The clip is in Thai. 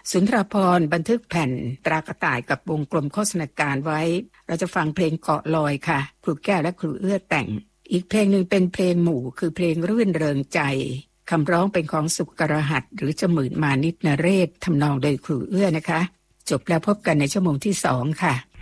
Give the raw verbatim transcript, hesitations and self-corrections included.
สุนทรภรณ์บันทึกแผ่นตรากระต่ายกับวงกลมโฆษณาการไว้เราจะฟังเพลงเกาะลอยค่ะครูแก้วและครูเอื้อแต่งอีกเพลงหนึ่งเป็นเพลงหมู่คือเพลงรื่นเริงใจคำร้องเป็นของสุกรหัสหรือจมื่นมานิดนเรศทำนองโดยครูเอื้อนะคะจบแล้วพบกันในชั่วโมงที่สองค่ะ